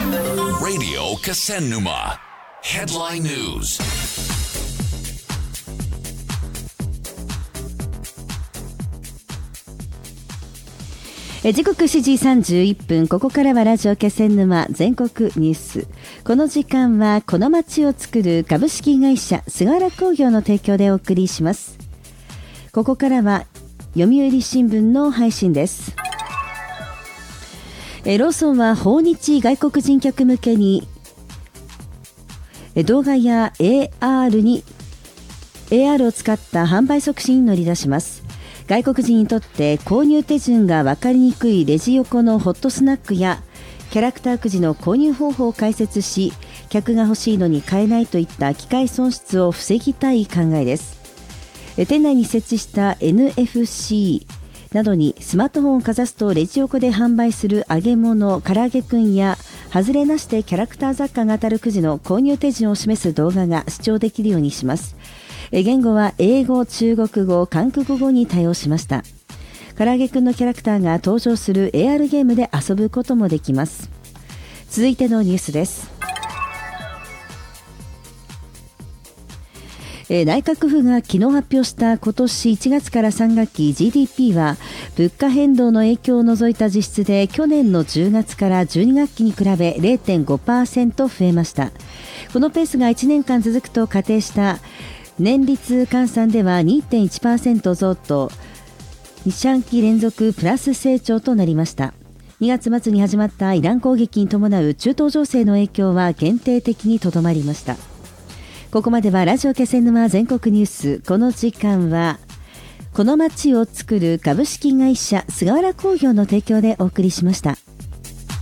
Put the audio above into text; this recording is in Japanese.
Radio Kasennuma Headline News。 時刻7時31分、ここからはラジオ気仙沼全国ニュース。この時間はこの街を作る株式会社菅原工業の提供でお送りします。ここからは読売新聞の配信です。ローソンは訪日外国人客向けに動画や AR を使った販売促進に乗り出します。外国人にとって購入手順が分かりにくいレジ横のホットスナックやキャラクターくじの購入方法を解説し、客が欲しいのに買えないといった機械損失を防ぎたい考えです。店内に設置した NFC などにスマートフォンをかざすとレジ横で販売する揚げ物、唐揚げくんや外れなしでキャラクター雑貨が当たるくじの購入手順を示す動画が視聴できるようにします。言語は英語、中国語、韓国語に対応しました。唐揚げくんのキャラクターが登場する AR ゲームで遊ぶこともできます。続いてのニュースです。内閣府が昨日発表した今年1月から3学期 GDP は物価変動の影響を除いた実質で去年の10月から12学期に比べ 0.5% 増えました。このペースが1年間続くと仮定した年率換算では 2.1% 増と2四半期連続プラス成長となりました。2月末に始まったイラン攻撃に伴う中東情勢の影響は限定的にとどまりました。ここまではラジオ気仙沼全国ニュース。この時間はこの街を作る株式会社菅原工業の提供でお送りしました。